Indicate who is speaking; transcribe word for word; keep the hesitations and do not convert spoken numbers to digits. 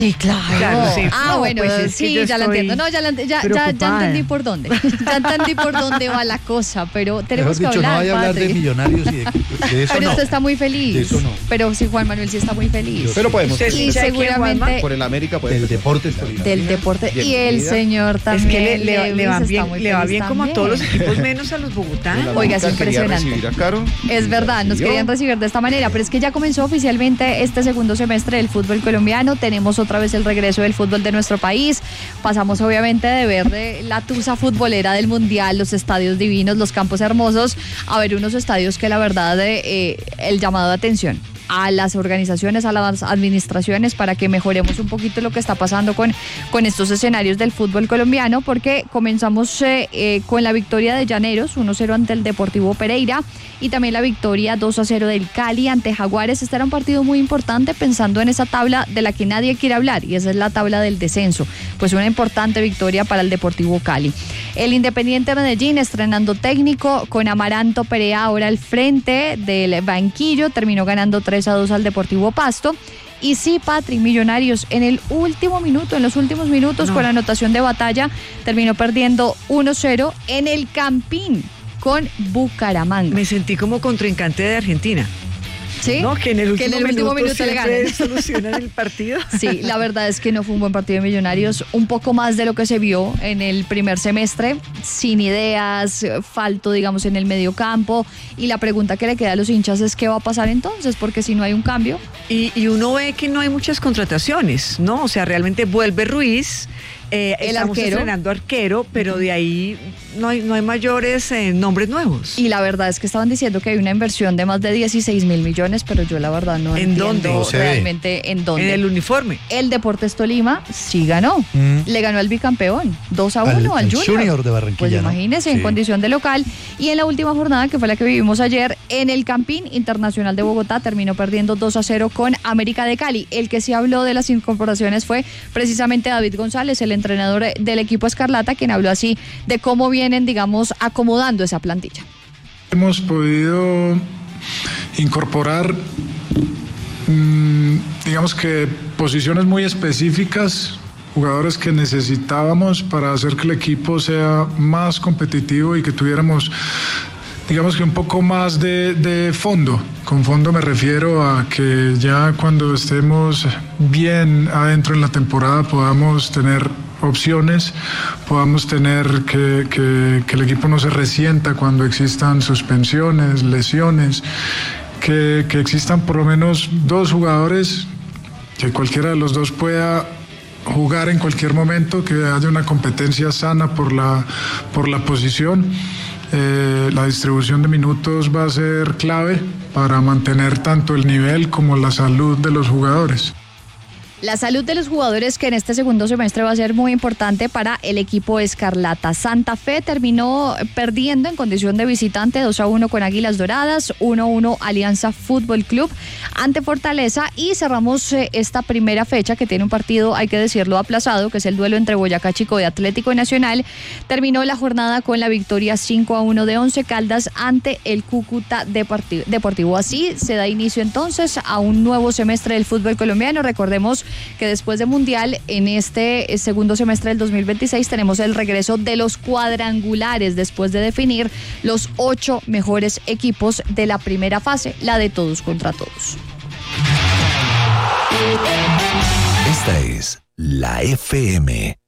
Speaker 1: Sí, claro.
Speaker 2: Claro, sí.
Speaker 1: Ah,
Speaker 2: No,
Speaker 1: bueno,
Speaker 2: pues es que
Speaker 1: sí,
Speaker 2: yo
Speaker 1: ya la
Speaker 2: estoy
Speaker 1: entiendo. No, ya, la, ya, ya, ya entendí por dónde. Ya entendí por dónde va la cosa, pero tenemos
Speaker 3: Mejor
Speaker 1: que
Speaker 3: dicho,
Speaker 1: hablar,
Speaker 3: no vaya a hablar
Speaker 1: Patri.
Speaker 3: de Millonarios y de, de eso
Speaker 1: Pero
Speaker 3: no.
Speaker 1: usted está muy feliz.
Speaker 3: De eso no.
Speaker 1: Pero sí, Juan Manuel sí está muy feliz.
Speaker 4: Pero podemos.
Speaker 2: ¿Usted
Speaker 1: Y
Speaker 2: sí sabe quién, Juanma?
Speaker 1: seguramente
Speaker 4: Por el América, puede
Speaker 3: Del
Speaker 4: ser.
Speaker 3: deporte Tolima.
Speaker 1: del deporte. Y el
Speaker 4: Bienvenida.
Speaker 1: señor
Speaker 2: Es
Speaker 1: también.
Speaker 2: que le, le, va- le
Speaker 1: Lewis,
Speaker 2: va
Speaker 1: está
Speaker 2: bien,
Speaker 1: muy
Speaker 2: le va
Speaker 1: feliz
Speaker 2: bien como a
Speaker 1: también.
Speaker 2: todos los equipos, menos a los bogotanos.
Speaker 4: La
Speaker 1: Oiga, es
Speaker 4: América quería
Speaker 1: impresionante.
Speaker 4: recibir a Caro.
Speaker 1: Es verdad, nos
Speaker 4: Recibió.
Speaker 1: querían recibir de esta manera, pero es que ya comenzó oficialmente este segundo semestre del fútbol colombiano. Tenemos otra vez el regreso del fútbol de nuestro país. Pasamos obviamente de ver de la tusa futbolera del mundial, los estadios divinos, los campos hermosos, a ver unos estadios que la verdad eh, el llamado de atención a las organizaciones, a las administraciones para que mejoremos un poquito lo que está pasando con, con estos escenarios del fútbol colombiano, porque comenzamos eh, eh, con la victoria de Llaneros, uno cero ante el Deportivo Pereira, y también la victoria dos a cero del Cali ante Jaguares. Este era un partido muy importante pensando en esa tabla de la que nadie quiere hablar, y esa es la tabla del descenso. Pues una importante victoria para el Deportivo Cali. El Independiente Medellín estrenando técnico con Amaranto Perea ahora al frente del banquillo, terminó ganando tres a dos al Deportivo Pasto. Y sí, Patri, Millonarios en el último minuto, en los últimos minutos
Speaker 2: No.
Speaker 1: con anotación de Batalla, terminó perdiendo uno cero en el Campín con Bucaramanga.
Speaker 2: Me sentí como contrincante de Argentina.
Speaker 1: ¿Sí?
Speaker 2: ¿No? Que en el último,
Speaker 1: que en el último minuto,
Speaker 2: minuto,
Speaker 1: le
Speaker 2: siempre
Speaker 1: ganen.
Speaker 2: solucionan el partido.
Speaker 1: Sí, la verdad es que no fue un buen partido de Millonarios, un poco más de lo que se vio en el primer semestre, sin ideas, falto, digamos, en el medio campo, y la pregunta que le queda a los hinchas es qué va a pasar entonces, porque si no hay un cambio.
Speaker 2: Y, y uno ve que no hay muchas contrataciones, ¿no? O sea, realmente vuelve Ruiz, eh,
Speaker 1: El
Speaker 2: estamos
Speaker 1: arquero.
Speaker 2: estrenando arquero, pero de ahí no hay, no hay mayores eh, nombres nuevos.
Speaker 1: Y la verdad es que estaban diciendo que hay una inversión de más de dieciséis mil millones, pero yo la verdad no
Speaker 2: ¿En
Speaker 1: entiendo
Speaker 2: dónde?
Speaker 3: No se ve.
Speaker 1: realmente en dónde.
Speaker 2: En el uniforme.
Speaker 1: El Deportes Tolima sí ganó,
Speaker 3: Mm.
Speaker 1: le ganó al bicampeón, dos a
Speaker 3: Al-
Speaker 1: uno al,
Speaker 3: al
Speaker 1: Junior.
Speaker 3: Junior de Barranquilla,
Speaker 1: Pues
Speaker 3: ¿no?
Speaker 1: imagínese, en
Speaker 3: Sí.
Speaker 1: condición de local. Y en la última jornada, que fue la que vivimos ayer, en el Campín Internacional de Bogotá terminó perdiendo dos a cero con América de Cali. El que sí habló de las incorporaciones fue precisamente David González, el entrenador del equipo Escarlata, quien habló así de cómo vienen, digamos, acomodando esa plantilla.
Speaker 5: Hemos podido incorporar, mmm, digamos que posiciones muy específicas, jugadores que necesitábamos para hacer que el equipo sea más competitivo y que tuviéramos, digamos que un poco más de, de fondo. Con fondo me refiero a que ya cuando estemos bien adentro en la temporada podamos tener opciones, podamos tener que, que, que el equipo no se resienta cuando existan suspensiones, lesiones, que, que existan por lo menos dos jugadores, que cualquiera de los dos pueda jugar en cualquier momento, que haya una competencia sana por la, por la posición. Eh, la distribución de minutos va a ser clave para mantener tanto el nivel como la salud de los jugadores.
Speaker 1: La salud de los jugadores, que en este segundo semestre va a ser muy importante para el equipo Escarlata. Santa Fe terminó perdiendo en condición de visitante dos a uno con Águilas Doradas, uno a uno Alianza Fútbol Club ante Fortaleza, y cerramos eh, esta primera fecha que tiene un partido, hay que decirlo, aplazado, que es el duelo entre Boyacá Chico y Atlético Nacional. Terminó la jornada con la victoria cinco a uno de Once Caldas ante el Cúcuta Deportivo. Así se da inicio entonces a un nuevo semestre del fútbol colombiano. Recordemos que después de Mundial, en este segundo semestre del dos mil veintiséis tenemos el regreso de los cuadrangulares después de definir los ocho mejores equipos de la primera fase, la de todos contra todos.
Speaker 6: Esta es la F M.